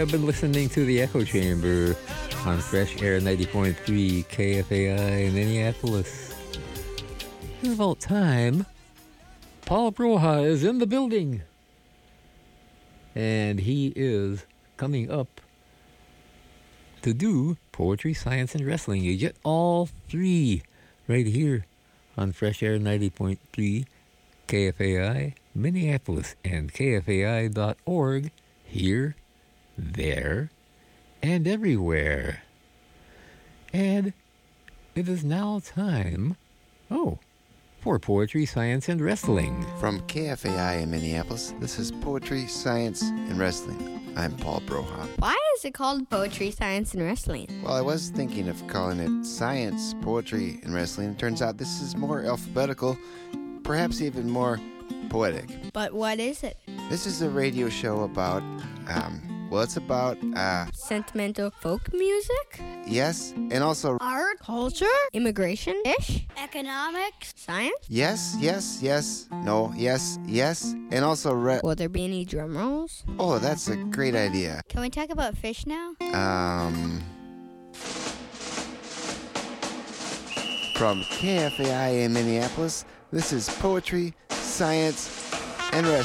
have been listening to the Echo Chamber on Fresh Air 90.3 KFAI in Minneapolis. It's about time. Paul Broha is in the building. And he is coming up to do poetry, science, and wrestling. You get all three right here on Fresh Air 90.3 KFAI Minneapolis and KFAI.org here, there, and everywhere. And it is now time, for poetry, science, and wrestling. From KFAI in Minneapolis, this is Poetry, Science, and Wrestling. I'm Paul Broha. Why is it called Poetry, Science, and Wrestling? Well, I was thinking of calling it Science, Poetry, and Wrestling. It turns out this is more alphabetical, perhaps even more poetic. But what is it? This is a radio show about, it's about, Sentimental folk music? yes, and also, Art, Culture? Immigration-ish? economics, Science? yes, no, yes, and also, Will there be any drum rolls? oh, that's a great idea. Can we talk about fish now? From KFAI in Minneapolis, this is Poetry, Science, and Wrestling.